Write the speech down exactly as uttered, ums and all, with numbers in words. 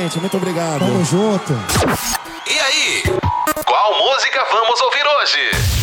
gente. Muito obrigado. Tamo junto. E aí? Qual música vamos ouvir hoje?